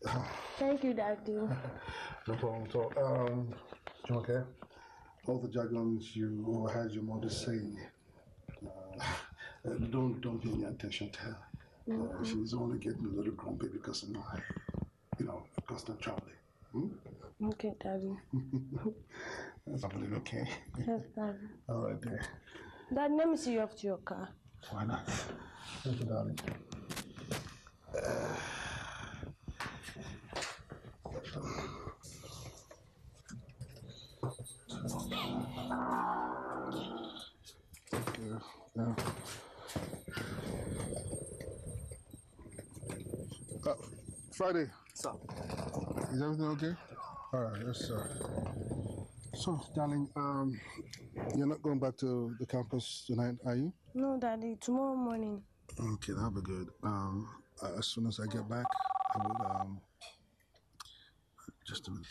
Thank you, Daddy. No problem at all. Okay. All the jargons you overheard your mother say, don't pay any attention to her. She's only getting a little grumpy because of my, constant traveling. Okay, Daddy. That's happening, okay? Yes, Daddy. All right, there. Dad, let me see you up to your car. Why not? Thank you, darling. Friday. Sir. Is everything okay? All right, yes, sir. So, darling, you're not going back to the campus tonight, are you? No, Daddy. Tomorrow morning. Okay, that'll be good. As soon as I get back, I will, just a minute.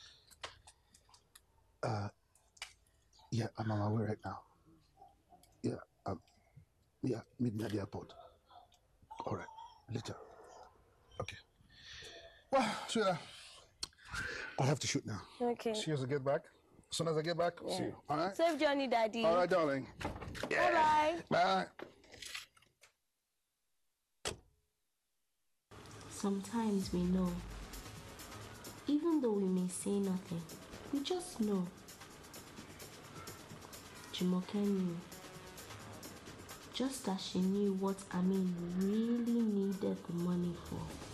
Yeah, I'm on my way right now. Yeah, meet me at the airport. All right, later. Okay. Well, sweetheart, I have to shoot now. Okay. See you as I get back. As soon as I get back, see you. All right? Safe journey, Daddy. All right, darling. Yeah. Bye-bye. Bye. Sometimes we know. Even though we may say nothing, we just know. Jumoke knew. Just as she knew what Amin really needed the money for.